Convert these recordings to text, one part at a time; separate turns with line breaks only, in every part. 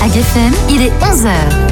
AgFM, il est 11h.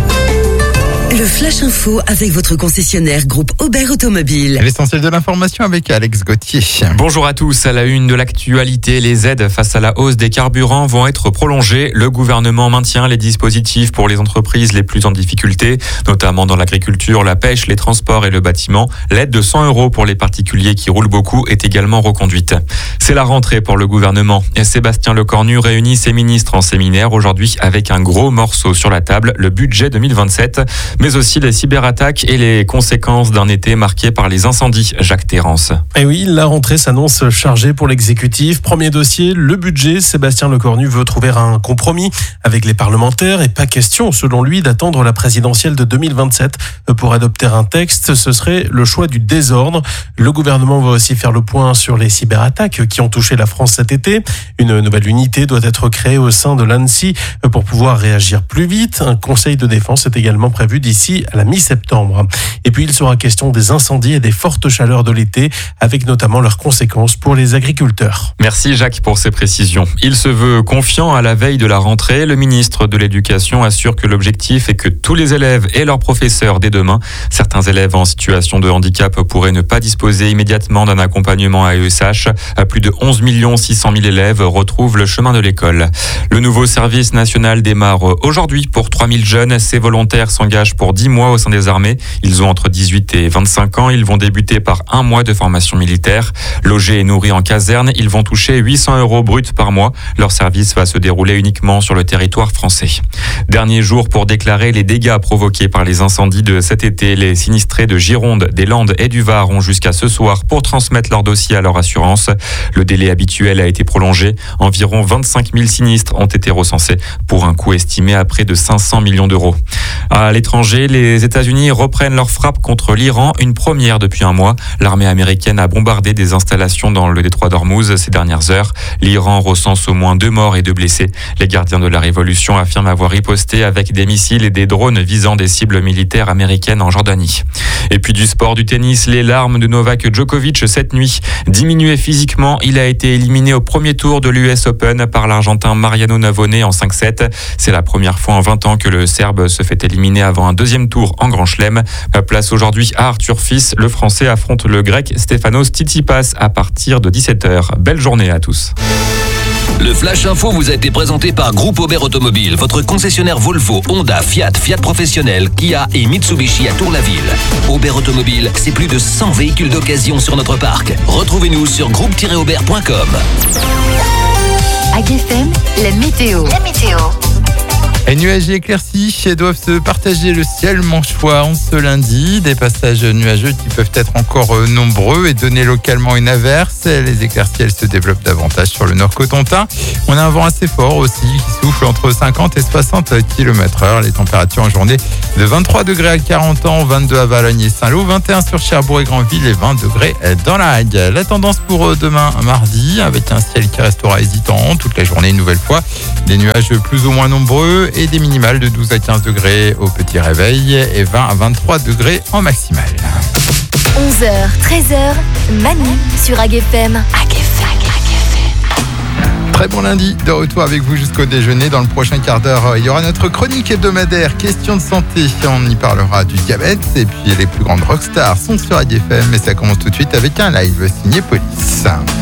Le Flash Info avec votre concessionnaire groupe Aubert Automobile.
L'essentiel de l'information avec Alex Gauthier.
Bonjour à tous. À la une de l'actualité, les aides face à la hausse des carburants vont être prolongées. Le gouvernement maintient les dispositifs pour les entreprises les plus en difficulté, notamment dans l'agriculture, la pêche, les transports et le bâtiment. L'aide de 100 € pour les particuliers qui roulent beaucoup est également reconduite. C'est la rentrée pour le gouvernement. Et Sébastien Lecornu réunit ses ministres en séminaire aujourd'hui avec un gros morceau sur la table, le budget 2027. Mais aussi les cyberattaques et les conséquences d'un été marqué par les incendies. Jacques Terrance.
Et oui, la rentrée s'annonce chargée pour l'exécutif. Premier dossier, le budget. Sébastien Lecornu veut trouver un compromis avec les parlementaires et pas question, selon lui, d'attendre la présidentielle de 2027 pour adopter un texte. Ce serait le choix du désordre. Le gouvernement va aussi faire le point sur les cyberattaques qui ont touché la France cet été. Une nouvelle unité doit être créée au sein de l'ANSSI pour pouvoir réagir plus vite. Un conseil de défense est également prévu d'ici à la mi-septembre. Et puis il sera question des incendies et des fortes chaleurs de l'été, avec notamment leurs conséquences pour les agriculteurs.
Merci Jacques pour ces précisions. Il se veut confiant à la veille de la rentrée. Le ministre de l'Éducation assure que l'objectif est que tous les élèves et leurs professeurs dès demain. Certains élèves en situation de handicap pourraient ne pas disposer immédiatement d'un accompagnement à AESH. Plus de 11 600 000 élèves retrouvent le chemin de l'école. Le nouveau service national démarre aujourd'hui pour 3 000 jeunes. Ces volontaires s'engagent pour 10 mois au sein des armées. Ils ont entre 18 et 25 ans. Ils vont débuter par 1 mois de formation militaire. Logés et nourris en caserne, ils vont toucher 800 € bruts par mois. Leur service va se dérouler uniquement sur le territoire français. Dernier jour pour déclarer les dégâts provoqués par les incendies de cet été. Les sinistrés de Gironde, des Landes et du Var ont jusqu'à ce soir pour transmettre leur dossier à leur assurance. Le délai habituel a été prolongé. Environ 25 000 sinistres ont été recensés pour un coût estimé à près de 500 millions d'euros. À l'étranger, les États-Unis reprennent leur frappe contre l'Iran, une première depuis un mois. L'armée américaine a bombardé des installations dans le détroit d'Ormuz ces dernières heures. L'Iran recense au moins 2 morts et 2 blessés. Les gardiens de la révolution affirment avoir riposté avec des missiles et des drones visant des cibles militaires américaines en Jordanie. Et puis du sport, du tennis, les larmes de Novak Djokovic cette nuit. Diminué physiquement, il a été éliminé au premier tour de l'US Open par l'Argentin Mariano Navone en 5-7. C'est la première fois en 20 ans que le Serbe se fait éliminer avant un deuxième tour en Grand Chelem. Place aujourd'hui à Arthur Fils. Le Français affronte le Grec Stefanos Tsitsipas à partir de 17h. Belle journée à tous.
Le Flash Info vous a été présenté par Groupe Aubert Automobile, votre concessionnaire Volvo, Honda, Fiat, Fiat Professionnel, Kia et Mitsubishi à Tour-la-Ville. Aubert Automobile, c'est plus de 100 véhicules d'occasion sur notre parc. Retrouvez-nous sur groupe-aubert.com.
AgFM, la météo.
Les nuages et éclaircies doivent se partager le ciel manchois en ce lundi. Des passages nuageux qui peuvent être encore nombreux et donner localement une averse. Les éclaircies, elles se développent davantage sur le nord cotentin. On a un vent assez fort aussi qui souffle entre 50 et 60 km/h. Les températures en journée de 23 degrés à 40 ans, 22 à Valognes et Saint-Lô, 21 sur Cherbourg et Granville et 20 degrés dans la Hague. La tendance pour demain mardi avec un ciel qui restera hésitant toute la journée une nouvelle fois. Des nuages plus ou moins nombreux et des minimales de 12 à 15 degrés au petit réveil et 20 à 23 degrés en maximal.
11h, 13h, Manu sur AgFM.
Très bon lundi, de retour avec vous jusqu'au déjeuner. Dans le prochain quart d'heure, il y aura notre chronique hebdomadaire, question de santé. On y parlera du diabète et puis les plus grandes rockstars sont sur AgFM. Mais ça commence tout de suite avec un live signé Police.